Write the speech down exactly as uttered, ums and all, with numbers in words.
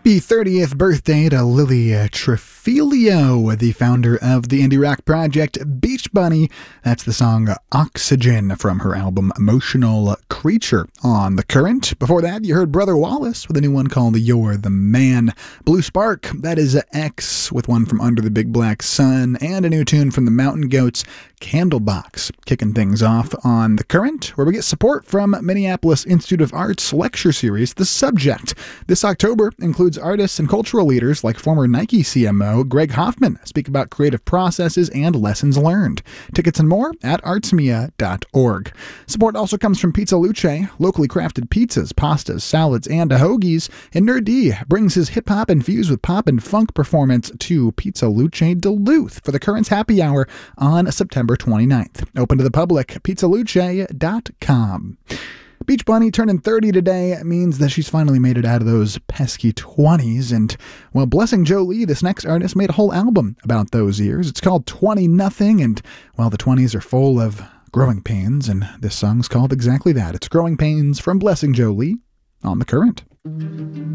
Happy thirtieth birthday to Lily Trefilio, the founder of the indie rock project Beach Bunny. That's the song Oxygen from her album Emotional Creature on The Current. Before that, you heard Brother Wallace with a new one called You're the Man. Blue Spark, that is X with one from Under the Big Black Sun, and a new tune from the Mountain Goats, Candlebox, kicking things off on The Current, where we get support from Minneapolis Institute of Arts lecture series, The Subject. This October includes artists and cultural leaders like former Nike C M O Greg Hoffman speak about creative processes and lessons learned. Tickets and more at artsmia dot org. Support also comes from Pizza Luce, locally crafted pizzas, pastas, salads, and hoagies. And Nerd D brings his hip-hop infused with pop and funk performance to Pizza Luce Duluth for the Current's Happy Hour on September twenty-ninth. Open to the public, pizza luce dot com. Beach Bunny turning thirty today means that she's finally made it out of those pesky twenties, and, well, blessing Jolie, this next artist made a whole album about those years. It's called twenty nothing, and, well, the twenties are full of growing pains, and this song's called exactly that. It's Growing Pains from Blessing Jolie on The Current.